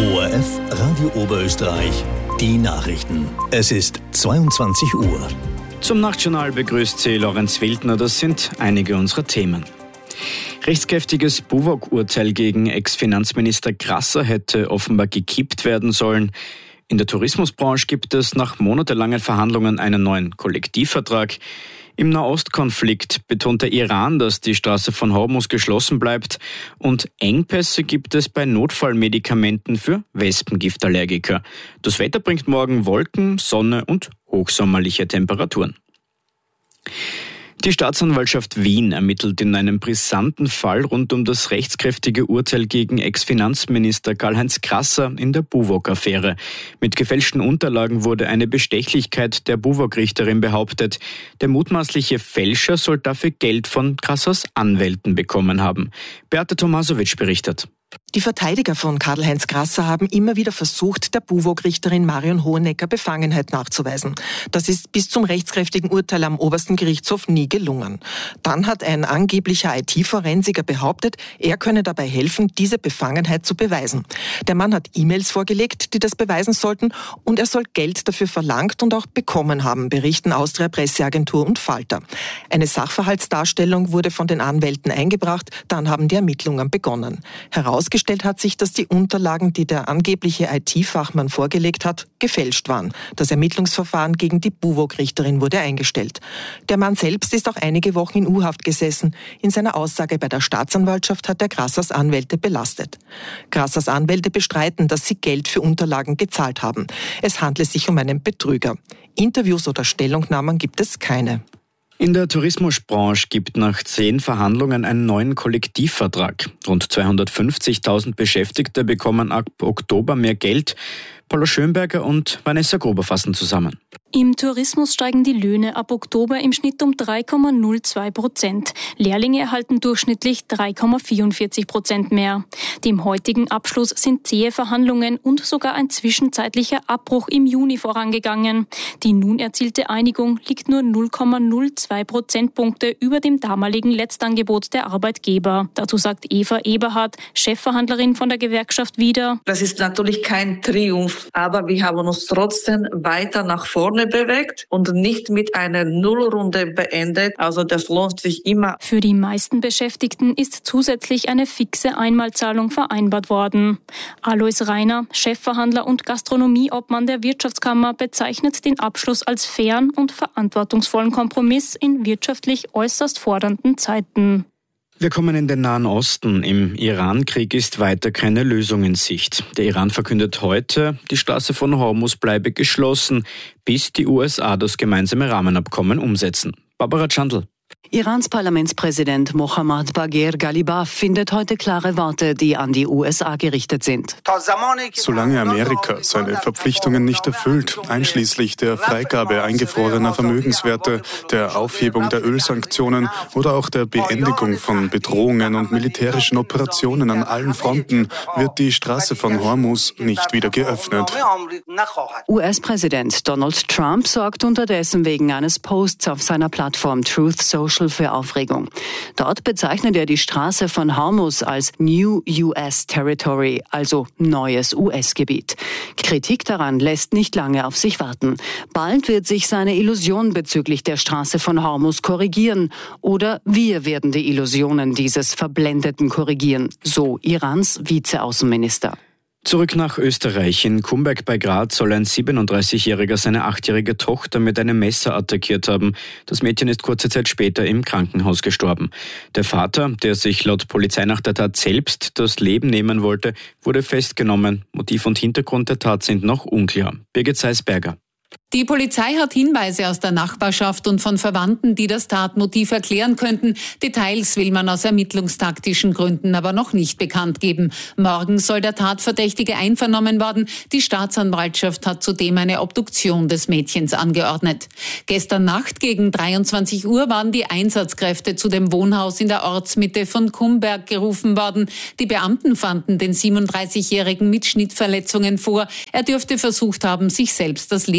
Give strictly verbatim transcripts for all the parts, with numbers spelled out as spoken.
O R F Radio Oberösterreich, die Nachrichten. Es ist zweiundzwanzig Uhr. Zum Nachtjournal begrüßt Sie Lorenz Wildner. Das sind einige unserer Themen. Rechtskräftiges Buwog-Urteil gegen Ex-Finanzminister Grasser hätte offenbar gekippt werden sollen. In der Tourismusbranche gibt es nach monatelangen Verhandlungen einen neuen Kollektivvertrag. Im Nahostkonflikt betont der Iran, dass die Straße von Hormuz geschlossen bleibt. Und Engpässe gibt es bei Notfallmedikamenten für Wespengiftallergiker. Das Wetter bringt morgen Wolken, Sonne und hochsommerliche Temperaturen. Die Staatsanwaltschaft Wien ermittelt in einem brisanten Fall rund um das rechtskräftige Urteil gegen Ex-Finanzminister Karl-Heinz Grasser in der Buwog-Affäre. Mit gefälschten Unterlagen wurde eine Bestechlichkeit der Buwog-Richterin behauptet. Der mutmaßliche Fälscher soll dafür Geld von Grassers Anwälten bekommen haben. Beate Tomasowitsch berichtet. Die Verteidiger von Karl-Heinz Grasser haben immer wieder versucht, der Buwog-Richterin Marion Hohenecker Befangenheit nachzuweisen. Das ist bis zum rechtskräftigen Urteil am obersten Gerichtshof nie gelungen. Dann hat ein angeblicher I T-Forensiker behauptet, er könne dabei helfen, diese Befangenheit zu beweisen. Der Mann hat E-Mails vorgelegt, die das beweisen sollten, und er soll Geld dafür verlangt und auch bekommen haben, berichten Austria Presseagentur und Falter. Eine Sachverhaltsdarstellung wurde von den Anwälten eingebracht, dann haben die Ermittlungen begonnen. Herausgestellt hat sich, dass die Unterlagen, die der angebliche I T-Fachmann vorgelegt hat, gefälscht waren. Das Ermittlungsverfahren gegen die Buwog-Richterin wurde eingestellt. Der Mann selbst ist auch einige Wochen in U-Haft gesessen. In seiner Aussage bei der Staatsanwaltschaft hat er Grassers Anwälte belastet. Grassers Anwälte bestreiten, dass sie Geld für Unterlagen gezahlt haben. Es handle sich um einen Betrüger. Interviews oder Stellungnahmen gibt es keine. In der Tourismusbranche gibt nach zehn Verhandlungen einen neuen Kollektivvertrag. Rund zweihundertfünfzigtausend Beschäftigte bekommen ab Oktober mehr Geld. Paula Schönberger und Vanessa Gruber fassen zusammen. Im Tourismus steigen die Löhne ab Oktober im Schnitt um drei Komma null zwei Prozent. Lehrlinge erhalten durchschnittlich drei Komma vierundvierzig Prozent mehr. Dem heutigen Abschluss sind zähe Verhandlungen und sogar ein zwischenzeitlicher Abbruch im Juni vorangegangen. Die nun erzielte Einigung liegt nur null Komma null zwei Prozentpunkte über dem damaligen Letztangebot der Arbeitgeber. Dazu sagt Eva Eberhardt, Chefverhandlerin von der Gewerkschaft wieder: Das ist natürlich kein Triumph, aber wir haben uns trotzdem weiter nach vorne bewegt und nicht mit einer Nullrunde beendet. Also das lohnt sich immer. Für die meisten Beschäftigten ist zusätzlich eine fixe Einmalzahlung vereinbart worden. Alois Reiner, Chefverhandler und Gastronomieobmann der Wirtschaftskammer, bezeichnet den Abschluss als fairen und verantwortungsvollen Kompromiss in wirtschaftlich äußerst fordernden Zeiten. Wir kommen in den Nahen Osten. Im Iran-Krieg ist weiter keine Lösung in Sicht. Der Iran verkündet heute, die Straße von Hormuz bleibe geschlossen, bis die U S A das gemeinsame Rahmenabkommen umsetzen. Barbara Chandl. Irans Parlamentspräsident Mohammad Bagher Ghalibaf findet heute klare Worte, die an die U S A gerichtet sind. Solange Amerika seine Verpflichtungen nicht erfüllt, einschließlich der Freigabe eingefrorener Vermögenswerte, der Aufhebung der Ölsanktionen oder auch der Beendigung von Bedrohungen und militärischen Operationen an allen Fronten, wird die Straße von Hormuz nicht wieder geöffnet. U S-Präsident Donald Trump sorgt unterdessen wegen eines Posts auf seiner Plattform Truth Social für Aufregung. Dort bezeichnet er die Straße von Hormuz als New U S Territory, also neues U S-Gebiet. Kritik daran lässt nicht lange auf sich warten. Bald wird sich seine Illusion bezüglich der Straße von Hormuz korrigieren. Oder wir werden die Illusionen dieses Verblendeten korrigieren, so Irans Vizeaußenminister. Zurück nach Österreich. In Kumberg bei Graz soll ein siebenunddreißigjähriger seine achtjährige Tochter mit einem Messer attackiert haben. Das Mädchen ist kurze Zeit später im Krankenhaus gestorben. Der Vater, der sich laut Polizei nach der Tat selbst das Leben nehmen wollte, wurde festgenommen. Motiv und Hintergrund der Tat sind noch unklar. Birgit Seisberger. Die Polizei hat Hinweise aus der Nachbarschaft und von Verwandten, die das Tatmotiv erklären könnten. Details will man aus ermittlungstaktischen Gründen aber noch nicht bekannt geben. Morgen soll der Tatverdächtige einvernommen werden. Die Staatsanwaltschaft hat zudem eine Obduktion des Mädchens angeordnet. Gestern Nacht gegen dreiundzwanzig Uhr waren die Einsatzkräfte zu dem Wohnhaus in der Ortsmitte von Kumberg gerufen worden. Die Beamten fanden den siebenunddreißigjährigen mit Schnittverletzungen vor. Er dürfte versucht haben, sich selbst das Leben zu nehmen.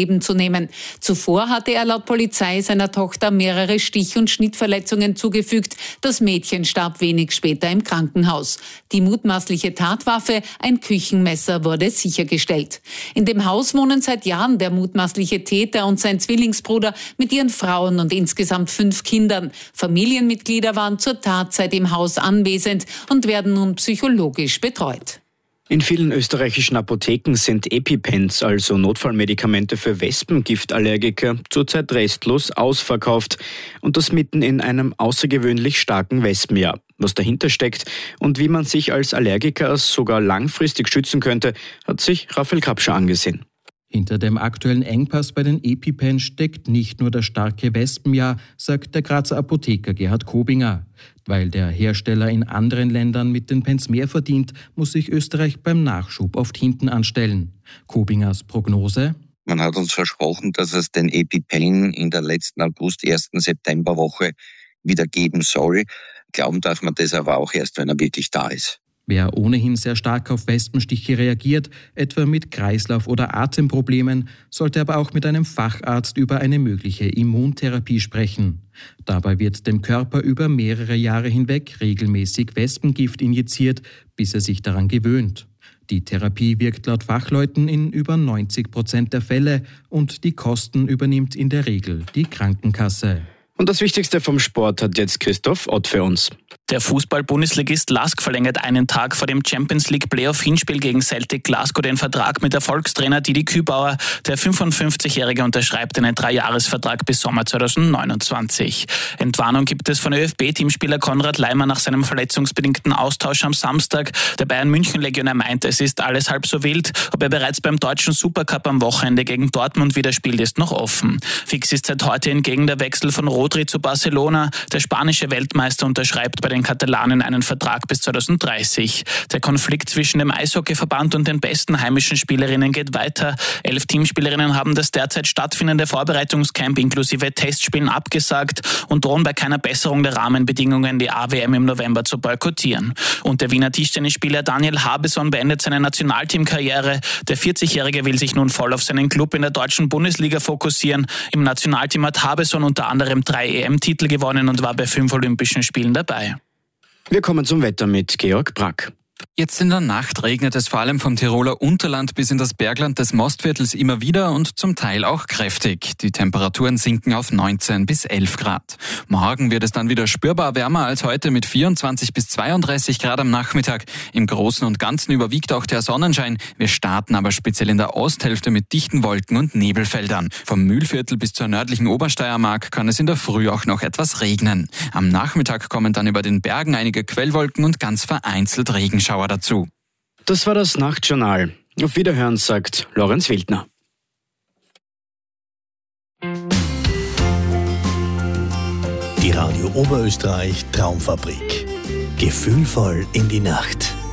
vornehmen. Zuvor hatte er laut Polizei seiner Tochter mehrere Stich- und Schnittverletzungen zugefügt. Das Mädchen starb wenig später im Krankenhaus. Die mutmaßliche Tatwaffe, ein Küchenmesser, wurde sichergestellt. In dem Haus wohnen seit Jahren der mutmaßliche Täter und sein Zwillingsbruder mit ihren Frauen und insgesamt fünf Kindern. Familienmitglieder waren zur Tatzeit im Haus anwesend und werden nun psychologisch betreut. In vielen österreichischen Apotheken sind EpiPens, also Notfallmedikamente für Wespengiftallergiker, zurzeit restlos ausverkauft. Und das mitten in einem außergewöhnlich starken Wespenjahr. Was dahinter steckt und wie man sich als Allergiker sogar langfristig schützen könnte, hat sich Raphael Kapscher angesehen. Hinter dem aktuellen Engpass bei den EpiPens steckt nicht nur das starke Wespenjahr, sagt der Grazer Apotheker Gerhard Kobinger. Weil der Hersteller in anderen Ländern mit den Pens mehr verdient, muss sich Österreich beim Nachschub oft hinten anstellen. Kobingers Prognose? Man hat uns versprochen, dass es den EpiPen in der letzten August-, ersten Septemberwoche wieder geben soll. Glauben darf man das aber auch erst, wenn er wirklich da ist. Wer ohnehin sehr stark auf Wespenstiche reagiert, etwa mit Kreislauf- oder Atemproblemen, sollte aber auch mit einem Facharzt über eine mögliche Immuntherapie sprechen. Dabei wird dem Körper über mehrere Jahre hinweg regelmäßig Wespengift injiziert, bis er sich daran gewöhnt. Die Therapie wirkt laut Fachleuten in über neunzig Prozent der Fälle und die Kosten übernimmt in der Regel die Krankenkasse. Und das Wichtigste vom Sport hat jetzt Christoph Ott für uns. Der Fußball-Bundesligist Lask verlängert einen Tag vor dem Champions-League-Playoff-Hinspiel gegen Celtic Glasgow den Vertrag mit Erfolgstrainer Didi Kübauer. Der fünfundfünfzigjährige unterschreibt einen Dreijahresvertrag bis Sommer zweitausendneunundzwanzig. Entwarnung gibt es von ÖFB-Teamspieler Konrad Leimer nach seinem verletzungsbedingten Austausch am Samstag. Der Bayern-München-Legionär meint, es ist alles halb so wild. Ob er bereits beim deutschen Supercup am Wochenende gegen Dortmund wieder spielt, ist noch offen. Fix ist seit heute hingegen der Wechsel von Rodri zu Barcelona. Der spanische Weltmeister unterschreibt bei den Katalanen einen Vertrag bis zweitausenddreißig. Der Konflikt zwischen dem Eishockeyverband und den besten heimischen Spielerinnen geht weiter. Elf Teamspielerinnen haben das derzeit stattfindende Vorbereitungscamp inklusive Testspielen abgesagt und drohen bei keiner Besserung der Rahmenbedingungen die A W M im November zu boykottieren. Und der Wiener Tischtennisspieler Daniel Habeson beendet seine Nationalteamkarriere. Der vierzigjährige will sich nun voll auf seinen Club in der deutschen Bundesliga fokussieren. Im Nationalteam hat Habeson unter anderem drei E M-Titel gewonnen und war bei fünf Olympischen Spielen dabei. Wir kommen zum Wetter mit Georg Brack. Jetzt in der Nacht regnet es vor allem vom Tiroler Unterland bis in das Bergland des Mostviertels immer wieder und zum Teil auch kräftig. Die Temperaturen sinken auf neunzehn bis elf Grad. Morgen wird es dann wieder spürbar wärmer als heute mit vierundzwanzig bis zweiunddreißig Grad am Nachmittag. Im Großen und Ganzen überwiegt auch der Sonnenschein. Wir starten aber speziell in der Osthälfte mit dichten Wolken und Nebelfeldern. Vom Mühlviertel bis zur nördlichen Obersteiermark kann es in der Früh auch noch etwas regnen. Am Nachmittag kommen dann über den Bergen einige Quellwolken und ganz vereinzelt Regenschauer dazu. Das war das Nachtjournal. Auf Wiederhören, sagt Lorenz Wildner. Die Radio Oberösterreich Traumfabrik. Gefühlvoll in die Nacht.